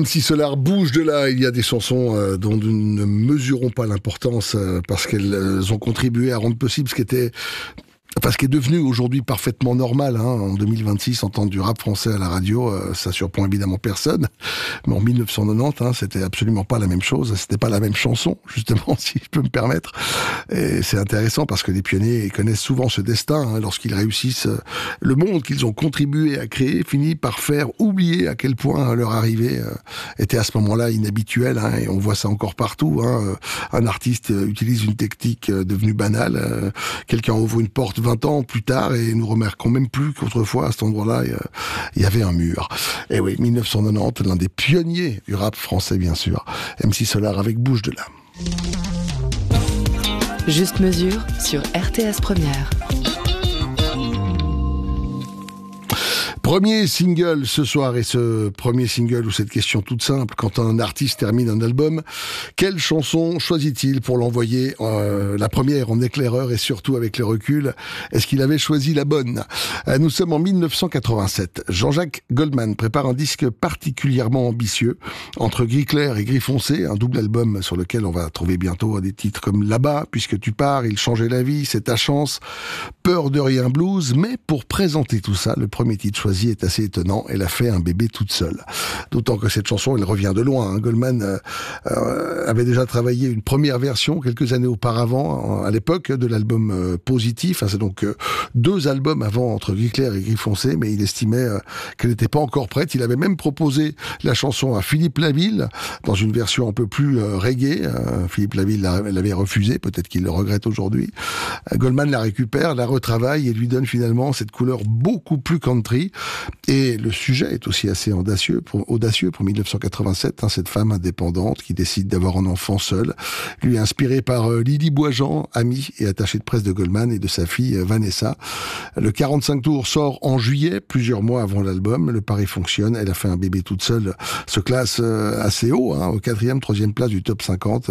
MC Solar, bouge de là. Il y a des chansons dont nous ne mesurons pas l'importance parce qu'elles ont contribué à rendre possible ce qui est devenu aujourd'hui parfaitement normal, en 2026, entendre du rap français à la radio, ça surprend évidemment personne. Mais en 1990, c'était absolument pas la même chose. C'était pas la même chanson, justement, si je peux me permettre. Et c'est intéressant parce que les pionniers connaissent souvent ce destin. Lorsqu'ils réussissent, le monde qu'ils ont contribué à créer finit par faire oublier à quel point leur arrivée était à ce moment-là inhabituelle. Et on voit ça encore partout. Un artiste utilise une technique devenue banale. Quelqu'un ouvre une porte 20 ans plus tard et nous remarquons même plus qu'autrefois à cet endroit-là il y avait un mur. Et oui, 1990, l'un des pionniers du rap français bien sûr, MC Solar avec Bouge de là. Juste mesure sur RTS Première. Premier single ce soir, et ce premier single ou cette question toute simple, quand un artiste termine un album, quelle chanson choisit-il pour l'envoyer la première en éclaireur et surtout avec le recul, est-ce qu'il avait choisi la bonne? Nous sommes en 1987. Jean-Jacques Goldman prépare un disque particulièrement ambitieux, entre gris clair et gris foncé, un double album sur lequel on va trouver bientôt des titres comme Là-bas, Puisque tu pars, Il changeait la vie, C'est ta chance, Peur de rien blues, mais pour présenter tout ça, le premier titre choisi est assez étonnant. Elle a fait un bébé toute seule. D'autant que cette chanson, elle revient de loin. Goldman avait déjà travaillé une première version quelques années auparavant, à l'époque de l'album Positif. C'est donc 2 albums avant, entre gris clair et gris foncé, mais il estimait qu'elle n'était pas encore prête. Il avait même proposé la chanson à Philippe Laville dans une version un peu plus reggae. Philippe Laville l'avait refusé, peut-être qu'il le regrette aujourd'hui. Goldman la récupère, la retravaille et lui donne finalement cette couleur beaucoup plus country. Et le sujet est aussi assez audacieux pour 1987, cette femme indépendante qui décide d'avoir un enfant seul, lui inspiré par Lydie Boisjean, amie et attachée de presse de Goldman, et de sa fille Vanessa. Le 45 tours sort en juillet, plusieurs mois avant l'album. Le pari fonctionne, elle a fait un bébé toute seule, se classe assez haut, aux 4e, 3e place du top 50.